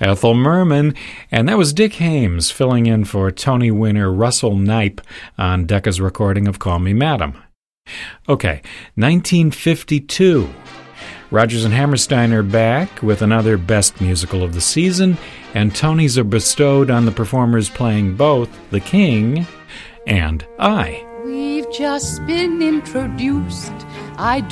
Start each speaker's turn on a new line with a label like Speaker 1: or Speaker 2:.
Speaker 1: Ethel Merman, and that was Dick Hames filling in for Tony winner Russell Knipe on Decca's recording of Call Me Madam. Okay, 1952. Rodgers and Hammerstein are back with another Best Musical of the Season, and Tonys are bestowed on the performers playing both The King and I.
Speaker 2: We've just been introduced. I